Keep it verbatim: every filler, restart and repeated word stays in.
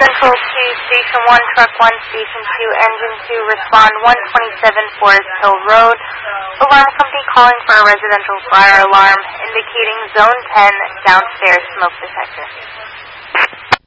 Central two, Station one, Truck one, Station two, Engine two, respond one twenty-seven Forest Hill Road. Alarm company calling for a residential fire alarm, indicating Zone ten, downstairs smoke detector.